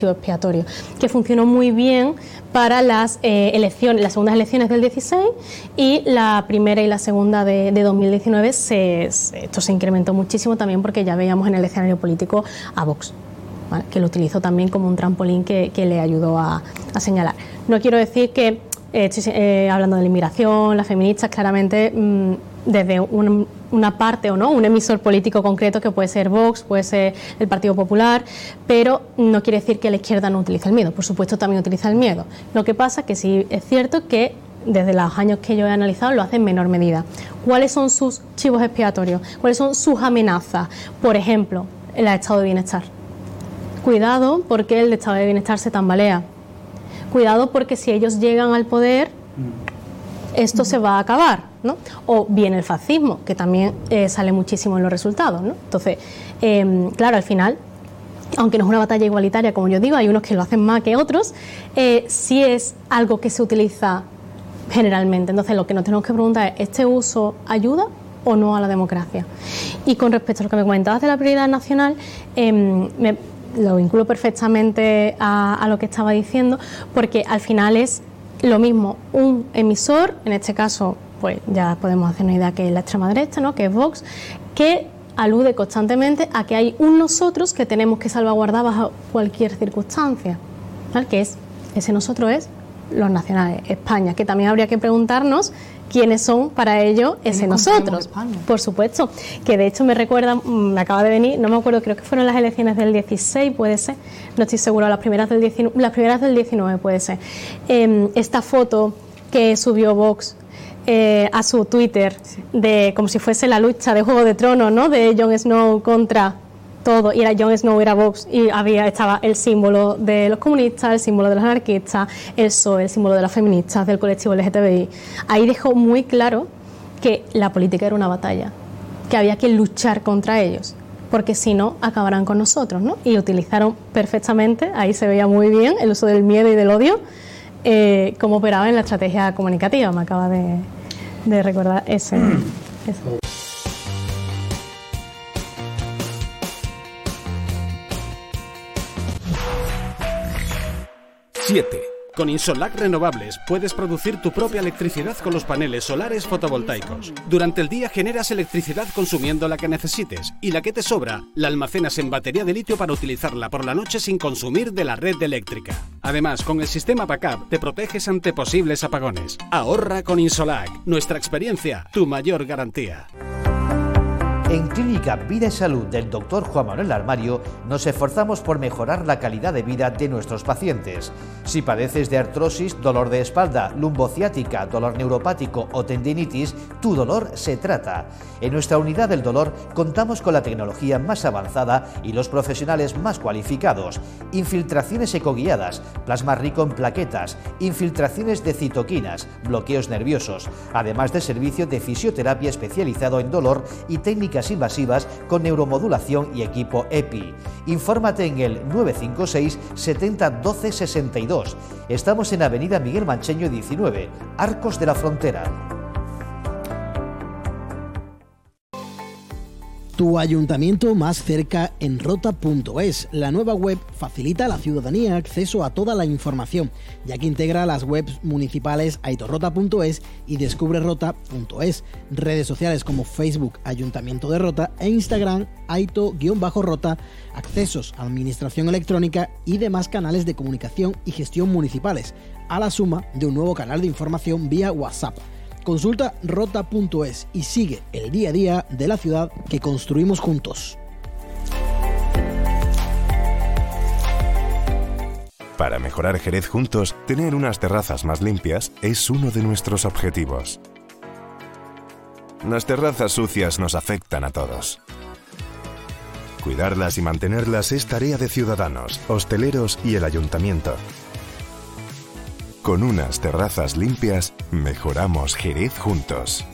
expiatorio, que funcionó muy bien para las elecciones, las segundas elecciones del 16 y la primera y la segunda de 2019 esto se incrementó muchísimo también porque ya veíamos en el escenario político a Vox, ¿vale?, que lo utilizó también como un trampolín que le ayudó a señalar. No quiero decir que, estoy hablando de la inmigración, las feministas, claramente desde una parte o no, un emisor político concreto que puede ser Vox, puede ser el Partido Popular, pero no quiere decir que la izquierda no utilice el miedo. Por supuesto también utiliza el miedo. Lo que pasa es que sí es cierto que desde los años que yo he analizado lo hace en menor medida. ¿Cuáles son sus chivos expiatorios? ¿Cuáles son sus amenazas? Por ejemplo, el estado de bienestar. Cuidado porque el estado de bienestar se tambalea. Cuidado porque si ellos llegan al poder, esto se va a acabar, ¿no? O bien el fascismo, que también sale muchísimo en los resultados, ¿no? Entonces, claro, al final, aunque no es una batalla igualitaria, como yo digo, hay unos que lo hacen más que otros, sí es algo que se utiliza generalmente. Entonces, lo que nos tenemos que preguntar es, ¿este uso ayuda o no a la democracia? Y con respecto a lo que me comentabas de la prioridad nacional, lo vinculo perfectamente a lo que estaba diciendo, porque al final es lo mismo un emisor, en este caso pues ya podemos hacer una idea que es la extrema derecha, ¿no?, que es Vox, que alude constantemente a que hay un nosotros que tenemos que salvaguardar bajo cualquier circunstancia, ¿vale?, que ese nosotros es los nacionales, España, que también habría que preguntarnos quiénes son para ello ese nosotros, por supuesto, que de hecho me recuerda, me acaba de venir, no me acuerdo, creo que fueron las elecciones del 16, puede ser, no estoy segura, las primeras del 19 puede ser, esta foto que subió Vox a su Twitter, de como si fuese la lucha de Juego de Tronos, ¿no?, de Jon Snow contra todo, y era Jon Snow, era Vox, y estaba el símbolo de los comunistas, el símbolo de los anarquistas, el PSOE, el símbolo de las feministas, del colectivo LGTBI. Ahí dejó muy claro que la política era una batalla, que había que luchar contra ellos, porque si no, acabarán con nosotros, ¿no? Y utilizaron perfectamente, ahí se veía muy bien el uso del miedo y del odio, cómo operaba en la estrategia comunicativa. Me acaba de recordar eso. 7. Con Insolac Renovables puedes producir tu propia electricidad con los paneles solares fotovoltaicos. Durante el día generas electricidad consumiendo la que necesites y la que te sobra la almacenas en batería de litio para utilizarla por la noche sin consumir de la red eléctrica. Además, con el sistema Backup te proteges ante posibles apagones. Ahorra con Insolac. Nuestra experiencia, tu mayor garantía. En Clínica Vida y Salud del Dr. Juan Manuel Armario nos esforzamos por mejorar la calidad de vida de nuestros pacientes. Si padeces de artrosis, dolor de espalda, lumbociática, dolor neuropático o tendinitis, tu dolor se trata. En nuestra unidad del dolor contamos con la tecnología más avanzada y los profesionales más cualificados. Infiltraciones ecoguiadas, plasma rico en plaquetas, infiltraciones de citoquinas, bloqueos nerviosos, además de servicio de fisioterapia especializado en dolor y técnicas invasivas con neuromodulación y equipo EPI. Infórmate en el 956 70 12 62. Estamos en Avenida Miguel Mancheño 19, Arcos de la Frontera. Tu ayuntamiento más cerca en rota.es. La nueva web facilita a la ciudadanía acceso a toda la información, ya que integra las webs municipales aitorrota.es y descubrerota.es, redes sociales como Facebook Ayuntamiento de Rota e Instagram aito_rota, accesos a administración electrónica y demás canales de comunicación y gestión municipales, a la suma de un nuevo canal de información vía WhatsApp. Consulta rota.es y sigue el día a día de la ciudad que construimos juntos. Para mejorar Jerez juntos, tener unas terrazas más limpias es uno de nuestros objetivos. Las terrazas sucias nos afectan a todos. Cuidarlas y mantenerlas es tarea de ciudadanos, hosteleros y el ayuntamiento. Con unas terrazas limpias, mejoramos Jerez juntos.